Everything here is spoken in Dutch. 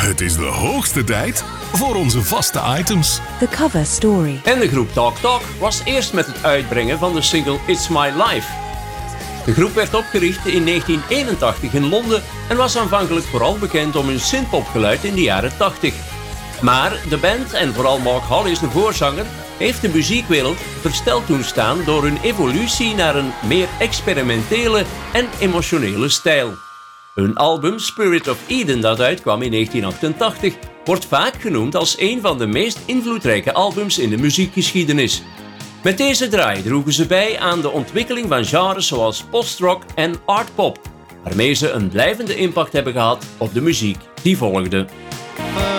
Het is de hoogste tijd voor onze vaste items. The cover story. En de groep Talk Talk was eerst met het uitbrengen van de single It's My Life. De groep werd opgericht in 1981 in Londen en was aanvankelijk vooral bekend om hun synthpopgeluid in de jaren 80. Maar de band, en vooral Mark Hollis, de voorzanger, heeft de muziekwereld versteld doen staan door hun evolutie naar een meer experimentele en emotionele stijl. Hun album Spirit of Eden, dat uitkwam in 1988, wordt vaak genoemd als een van de meest invloedrijke albums in de muziekgeschiedenis. Met deze draai droegen ze bij aan de ontwikkeling van genres zoals postrock en artpop, waarmee ze een blijvende impact hebben gehad op de muziek die volgde.